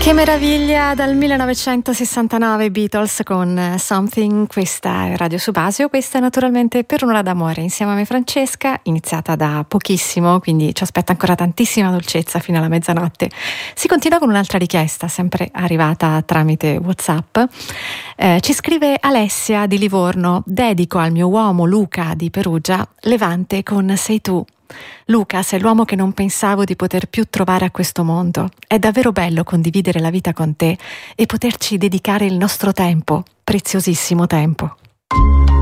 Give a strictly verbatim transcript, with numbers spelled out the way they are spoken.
Che meraviglia, dal millenovecentosessantanove Beatles con Something. Questa è Radio Subasio, questa è naturalmente Per un'ora d'amore insieme a me Francesca, iniziata da pochissimo, quindi ci aspetta ancora tantissima dolcezza fino alla mezzanotte. Si continua con un'altra richiesta, sempre arrivata tramite WhatsApp. Eh, ci scrive Alessia di Livorno: dedico al mio uomo Luca di Perugia Levante con Sei tu. Luca, sei l'uomo che non pensavo di poter più trovare a questo mondo. È davvero bello condividere la vita con te e poterci dedicare il nostro tempo, preziosissimo tempo.